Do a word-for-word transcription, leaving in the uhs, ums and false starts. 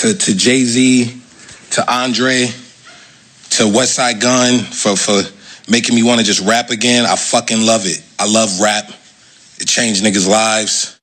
to, to Jay-Z, to Andre, to Westside Gunn for, for making me want to just rap again. I fucking love it. I love rap. It changed niggas' lives.